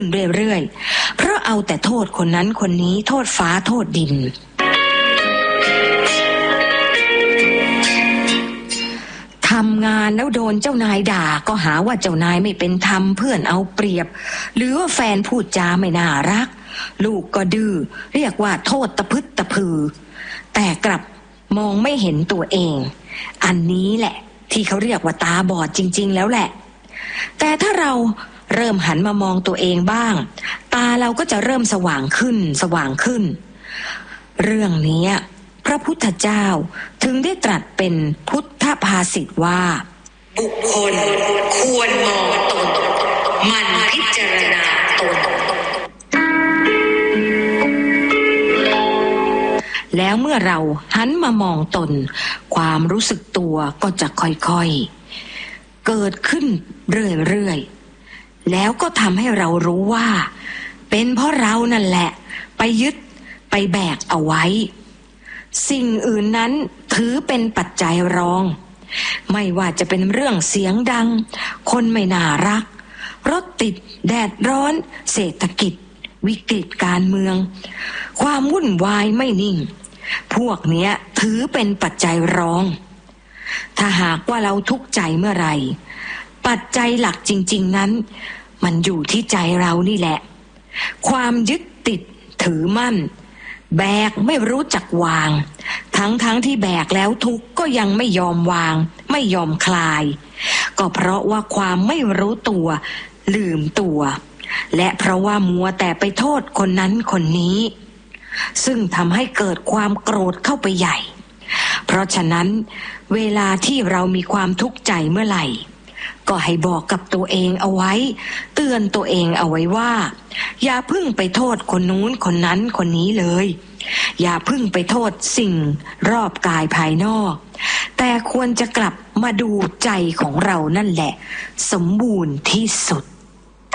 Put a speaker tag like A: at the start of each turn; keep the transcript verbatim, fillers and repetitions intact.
A: เรื่อยๆเพราะเอาแต่โทษคนนั้นคนนี้โทษฟ้าโทษดินทำงานแล้วโดนเจ้านายด่าก็หาว่าเจ้านายไม่เป็นธรรมเพื่อนเอาเปรียบหรือว่าแฟนพูดจาไม่น่ารักลูกก็ดื้อเรียกว่าโทษตะพึดตะพือแต่กลับมองไม่เห็นตัวเองอันนี้แหละที่เขาเรียกว่าตาบอดจริงๆแล้วแหละแต่ถ้าเราเริ่มหันมามองตัวเองบ้างตาเราก็จะเริ่มสว่างขึ้นสว่างขึ้นเรื่องนี้พระพุทธเจ้าถึงได้ตรัสเป็นพุทธภาษิตว่าบุคคลควรมองตนมันพิจารณาตนแล้วเมื่อเราหันมามองตนความรู้สึกตัวก็จะค่อยๆเกิดขึ้นเรื่อยๆแล้วก็ทำให้เรารู้ว่าเป็นเพราะเรานั่นแหละไปยึดไปแบกเอาไว้สิ่งอื่นนั้นถือเป็นปัจจัยรองไม่ว่าจะเป็นเรื่องเสียงดังคนไม่น่ารักรถติดแดดร้อนเศรษฐกิจวิกฤตการเมืองความวุ่นวายไม่นิ่งพวกเนี้ยถือเป็นปัจจัยรองถ้าหากว่าเราทุกข์ใจเมื่อไหร่ปัจจัยหลักจริงๆนั้นมันอยู่ที่ใจเรานี่แหละความยึดติดถือมั่นแบกไม่รู้จักวางทั้งๆ ท, ที่แบกแล้วทุกข์ก็ยังไม่ยอมวางไม่ยอมคลายก็เพราะว่าความไม่รู้ตัวลืมตัวและเพราะว่ามัวแต่ไปโทษคนนั้นคนนี้ซึ่งทำให้เกิดความโกรธเข้าไปใหญ่เพราะฉะนั้นเวลาที่เรามีความทุกข์ใจเมื่อไหร่ก็ให้บอกกับตัวเองเอาไว้เตือนตัวเองเอาไว้ว่าอย่าเพิ่งไปโทษคนนู้นคนนั้นคนนี้เลยอย่าเพิ่งไปโทษสิ่งรอบกายภายนอกแต่ควรจะกลับมาดูใจของเรานั่นแหละสมบูรณ์ที่สุด